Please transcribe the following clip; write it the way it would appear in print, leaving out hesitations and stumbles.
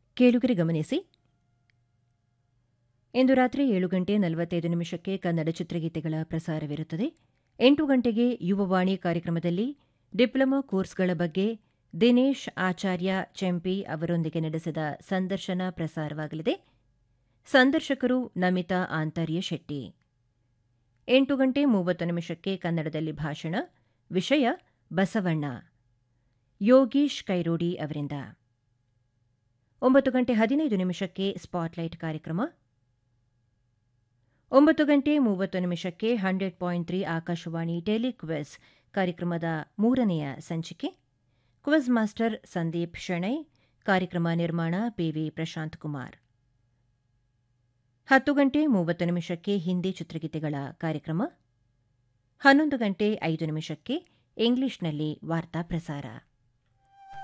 ಕೇಳುಗರೆ ಗಮನಿಸಿ, ಇಂದು ರಾತ್ರಿ 7:45 ಕನ್ನಡ ಚಿತ್ರಗೀತೆಗಳ ಪ್ರಸಾರವಿರುತ್ತದೆ. 8 ಗಂಟೆಗೆ ಯುವವಾಣಿ ಕಾರ್ಯಕ್ರಮದಲ್ಲಿ ಡಿಪ್ಲೊಮಾ ಕೋರ್ಸ್ಗಳ ಬಗ್ಗೆ ದಿನೇಶ್ ಆಚಾರ್ಯ ಚೆಂಪಿ ಅವರೊಂದಿಗೆ ನಡೆಸಿದ ಸಂದರ್ಶನ ಪ್ರಸಾರವಾಗಲಿದೆ. ಸಂದರ್ಶಕರು ನಮಿತಾ ಆಂತರ್ಯ ಶೆಟ್ಟಿ. 8:30 ಕನ್ನಡದಲ್ಲಿ ಭಾಷಣ. ವಿಷಯ ಬಸವಣ್ಣ. ಯೋಗೀಶ್ ಕೈರೋಡಿ ಅವರಿಂದ. 9:15 ಸ್ಪಾಟ್ಲೈಟ್ ಕಾರ್ಯಕ್ರಮ. 9:30 100.3 ಆಕಾಶವಾಣಿ ಟೆಲಿಕ್ವಿಜ್ ಕಾರ್ಯಕ್ರಮದ 3ನೆಯ ಸಂಚಿಕೆ. Quiz master Sandeep Shenoy. ಕಾರ್ಯಕ್ರಮ ನಿರ್ಮಾಣ ಪಿವಿ ಪ್ರಶಾಂತ್ ಕುಮಾರ್. 10:30 ಹಿಂದಿ ಚಿತ್ರಗೀತೆಗಳ ಕಾರ್ಯಕ್ರಮ. 11:05 ಇಂಗ್ಲಿಷ್ನಲ್ಲಿ ವಾರ್ತಾ ಪ್ರಸಾರ.